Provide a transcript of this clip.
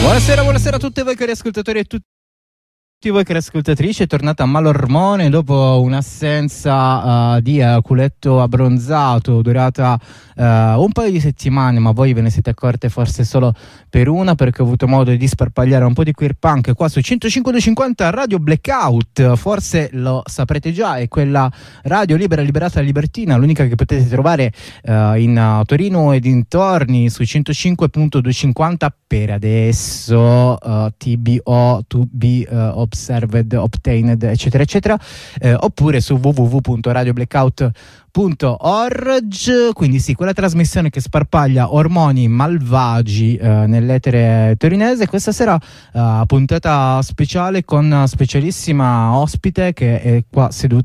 Buonasera a tutti voi cari ascoltatori e tutti voi cari ascoltatrici. È tornata Malormone dopo un'assenza di culetto abbronzato durata un paio di settimane, ma voi ve ne siete accorte forse solo per una, perché ho avuto modo di sparpagliare un po' di queer punk qua su 105.250 Radio Blackout. Forse lo saprete già, è quella radio libera, liberata, libertina, l'unica che potete trovare in Torino e dintorni su 105.250 per adesso, TBO, to be observed, obtained, eccetera eccetera, oppure su www.radioblackout.org. Quindi sì, quella trasmissione che sparpaglia ormoni malvagi nell'etere torinese. Questa sera puntata speciale con specialissima ospite che è qua seduta